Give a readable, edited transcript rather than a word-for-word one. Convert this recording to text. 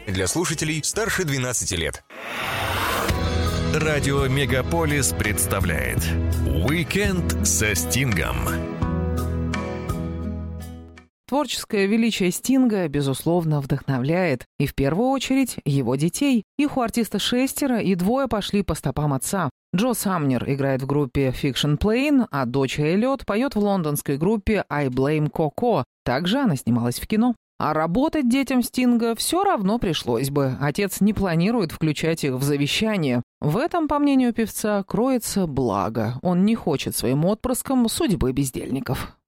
Для слушателей старше 12 лет. Радио Мегаполис представляет «Уикенд со Стингом». Творческое величие Стинга, безусловно, вдохновляет. И в первую очередь его детей. Их у артиста 6, и 2 пошли по стопам отца. Джо Самнер играет в группе Fiction Plane, а дочь Эллиот поет в лондонской группе I Blame Coco. Также она снималась в кино. А работать детям Стинга все равно пришлось бы. Отец не планирует включать их в завещание. В этом, по мнению певца, кроется благо. Он не хочет своим отпрыскам судьбы бездельников.